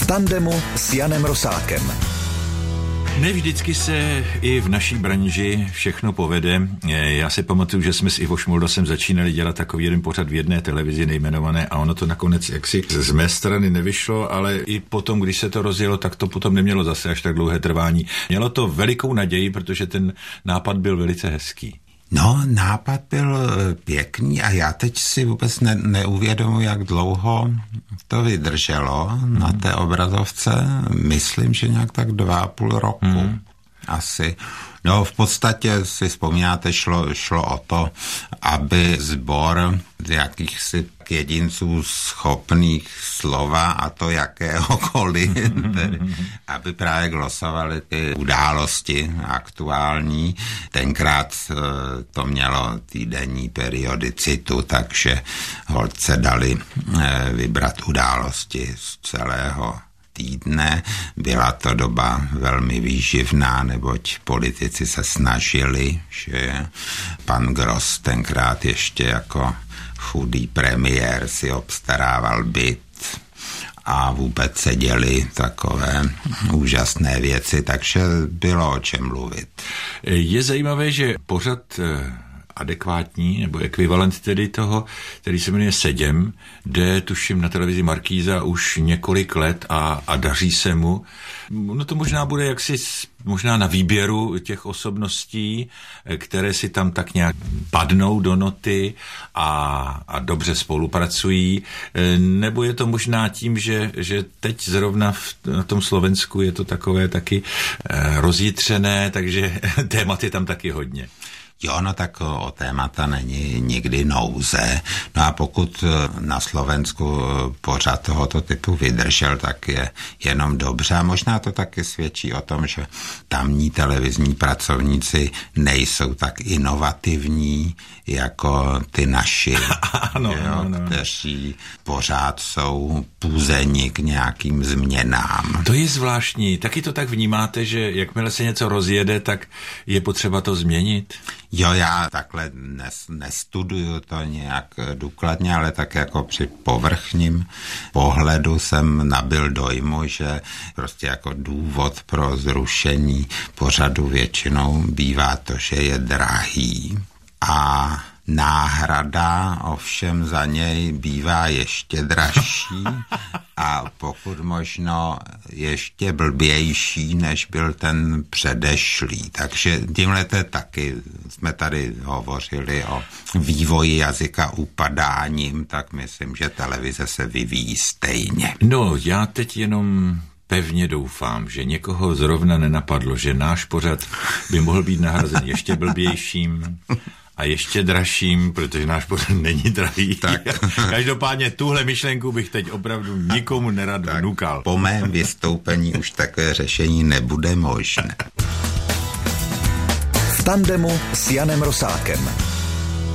tandemu s Janem Rosákem. Ne vždycky se i v naší branži všechno povede. Já si pamatuju, že jsme s Ivo Šmoldosem začínali dělat takový jeden pořad v jedné televizi nejmenované a ono to nakonec jaksi z mé strany nevyšlo, ale i potom, když se to rozjelo, tak to potom nemělo zase až tak dlouhé trvání. Mělo to velikou naději, protože ten nápad byl velice hezký. No, nápad byl pěkný a já teď si vůbec neuvědomuji, jak dlouho to vydrželo na té obrazovce. Myslím, že nějak tak 2,5 roku asi. No, v podstatě si vzpomínáte, šlo o to, aby sbor jakýchsi jedinců schopných slova a to jakéhokoliv, tedy, aby právě glosovali ty události aktuální. Tenkrát to mělo týdenní periodicitu, takže holce dali vybrat události z celého týdne. Byla to doba velmi výživná, neboť politici se snažili, že pan Gross tenkrát ještě jako chudý premiér si obstarával byt a vůbec se děly takové úžasné věci, takže bylo o čem mluvit. Je zajímavé, že pořad adekvátní, nebo ekvivalent tedy toho, který se jmenuje Seděm, jde tuším na televizi Markíza už několik let a daří se mu. No to možná bude jaksi možná na výběru těch osobností, které si tam tak nějak padnou do noty a dobře spolupracují, nebo je to možná tím, že teď zrovna na tom Slovensku je to takové taky rozjitřené, takže témat je tam taky hodně. Jo, no tak o témata není nikdy nouze. No a pokud na Slovensku pořad tohoto typu vydržel, tak je jenom dobře. A možná to taky svědčí o tom, že tamní televizní pracovníci nejsou tak inovativní jako ty naši, ano. kteří pořád jsou půzeni k nějakým změnám. To je zvláštní. Taky to tak vnímáte, že jakmile se něco rozjede, tak je potřeba to změnit? Jo, já takhle nestuduju to nějak důkladně, ale tak jako při povrchním pohledu jsem nabyl dojmu, že prostě jako důvod pro zrušení pořadu většinou bývá to, že je drahý a náhrada ovšem za něj bývá ještě dražší a pokud možno ještě blbější, než byl ten předešlý. Takže tímhle taky jsme tady hovořili o vývoji jazyka upadáním, tak myslím, že televize se vyvíjí stejně. No, já teď jenom pevně doufám, že někoho zrovna nenapadlo, že náš pořad by mohl být nahrazen ještě blbějším a ještě dražším, protože náš pořad není drahý. Tak. Každopádně tuhle myšlenku bych teď opravdu nikomu nerad vnukal. Po mém vystoupení už takové řešení nebude možné. V tandemu s Janem Rosákem.